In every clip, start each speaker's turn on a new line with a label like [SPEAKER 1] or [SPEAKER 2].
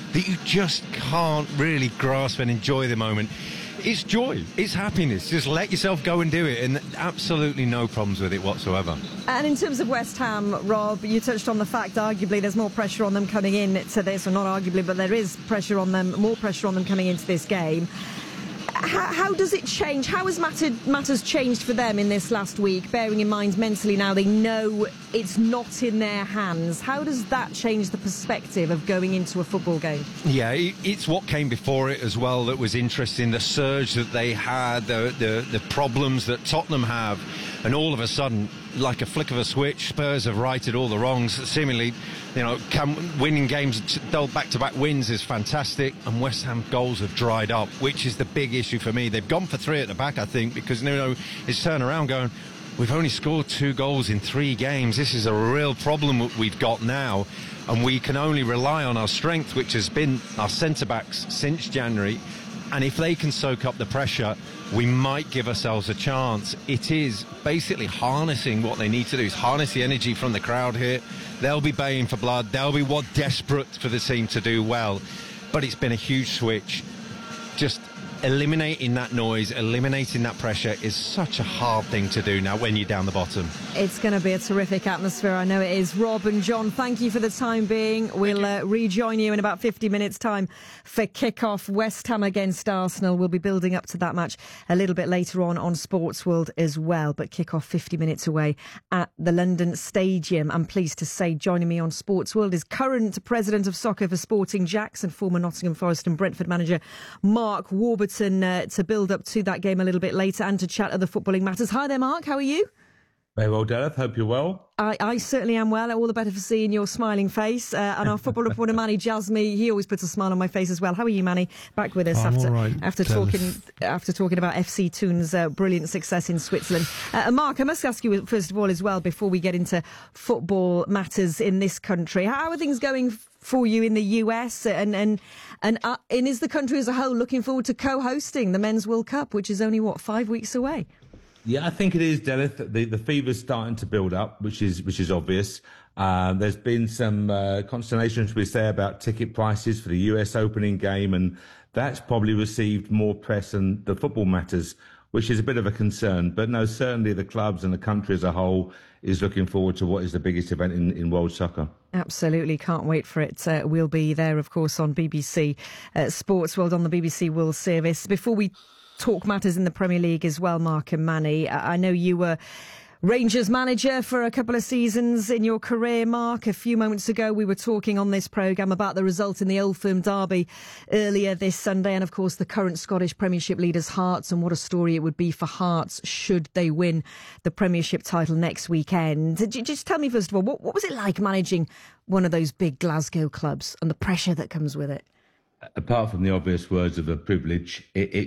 [SPEAKER 1] that you just can't really grasp and enjoy the moment. It's joy, it's happiness. Just let yourself go and do it, and absolutely no problems with it whatsoever.
[SPEAKER 2] And in terms of West Ham, Rob, you touched on the fact arguably there's more pressure on them coming into this, or not arguably, but there is pressure on them, more pressure on them coming into this game. How does it change? How has matters changed for them in this last week, bearing in mind mentally now they know it's not in their hands? How does that change the perspective of going into a football game?
[SPEAKER 1] Yeah, it's what came before it as well that was interesting. The surge that they had, the problems that Tottenham have, and all of a sudden, like a flick of a switch, Spurs have righted all the wrongs. Seemingly, winning games, back-to-back wins is fantastic, and West Ham goals have dried up, which is the big issue for me. They've gone for 3 at the back, I think, because it's turned around going, we've only scored 2 goals in 3 games. This is a real problem that we've got now, and we can only rely on our strength, which has been our centre-backs since January. And if they can soak up the pressure, we might give ourselves a chance. It is basically harnessing what they need to do, is harness the energy from the crowd here. They'll be baying for blood. They'll be desperate for the team to do well. But it's been a huge switch. Just eliminating that noise, eliminating that pressure is such a hard thing to do now when you're down the bottom.
[SPEAKER 2] It's going to be a terrific atmosphere, I know it is. Rob and John, thank you for the time being. We'll rejoin you in about 50 minutes' time for kick-off. West Ham against Arsenal. We'll be building up to that match a little bit later on Sports World as well, but kick-off 50 minutes away at the London Stadium. I'm pleased to say joining me on Sports World is current President of Soccer for Sporting Jacks and former Nottingham Forest and Brentford manager Mark Warburton, to build up to that game a little bit later and to chat other footballing matters. Hi there, Mark. How are you?
[SPEAKER 3] Very well, Dareth. Hope you're well.
[SPEAKER 2] I certainly am well. All the better for seeing your smiling face. And our football reporter, Manny Jasmy, he always puts a smile on my face as well. How are you, Manny? Back with us after talking about FC Thun's brilliant success in Switzerland. Mark, I must ask you first of all as well, before we get into football matters in this country, how are things going for you in the US, and is the country as a whole looking forward to co-hosting the Men's World Cup, which is only 5 weeks away?
[SPEAKER 3] Yeah, I think it is, Dareth. The fever's starting to build up, which is obvious. There's been some consternation, should we say, about ticket prices for the US opening game, and that's probably received more press than the football matters, which is a bit of a concern. But no, certainly the clubs and the country as a whole is looking forward to what is the biggest event in world soccer.
[SPEAKER 2] Absolutely, can't wait for it. We'll be there, of course, on BBC Sports World, on the BBC World Service. Before we talk matters in the Premier League as well, Mark and Manny, I know you were Rangers manager for a couple of seasons in your career, Mark. A few moments ago, we were talking on this programme about the result in the Old Firm derby earlier this Sunday, and of course the current Scottish Premiership leaders, Hearts, and what a story it would be for Hearts should they win the Premiership title next weekend. Just tell me, first of all, what was it like managing one of those big Glasgow clubs and the pressure that comes with it?
[SPEAKER 3] Apart from the obvious words of a privilege,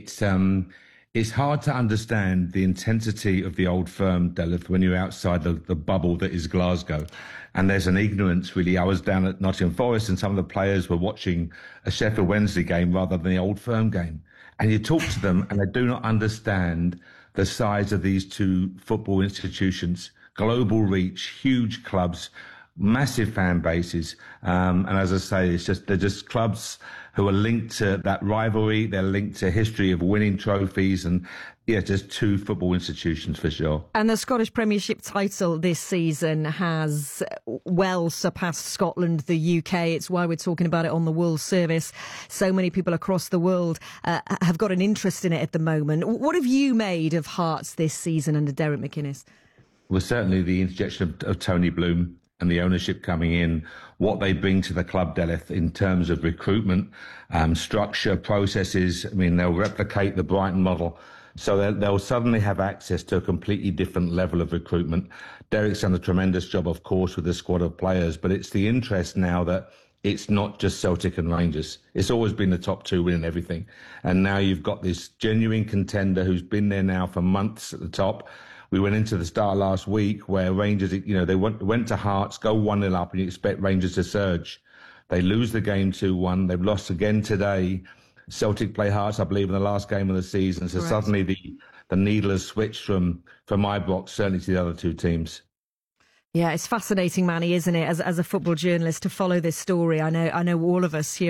[SPEAKER 3] it's hard to understand the intensity of the Old Firm, Dareth, when you're outside the bubble that is Glasgow. And there's an ignorance, really. I was down at Nottingham Forest and some of the players were watching a Sheffield Wednesday game rather than the Old Firm game. And you talk to them and they do not understand the size of these two football institutions. Global reach, huge clubs, massive fan bases. And as I say, they're just clubs who are linked to that rivalry. They're linked to history of winning trophies, and just two football institutions for sure.
[SPEAKER 2] And the Scottish Premiership title this season has well surpassed Scotland, the UK. It's why we're talking about it on the World Service. So many people across the world have got an interest in it at the moment. What have you made of Hearts this season under Derek McInnes?
[SPEAKER 3] Well, certainly the interjection of Tony Bloom and the ownership coming in, what they bring to the club, Dareth, in terms of recruitment, structure, processes. I mean, they'll replicate the Brighton model. So they'll suddenly have access to a completely different level of recruitment. Derek's done a tremendous job, of course, with the squad of players, but it's the interest now that it's not just Celtic and Rangers. It's always been the top two winning everything. And now you've got this genuine contender who's been there now for months at the top. We went into the start last week where Rangers, they went to Hearts, go 1-0 up, and you expect Rangers to surge. They lose the game 2-1. They've lost again today. Celtic play Hearts, I believe, in the last game of the season. So
[SPEAKER 2] Correct.
[SPEAKER 3] Suddenly the needle has switched from Ibrox, certainly to the other two teams.
[SPEAKER 2] Yeah, it's fascinating, Manny, isn't it, as a football journalist to follow this story. I know all of us here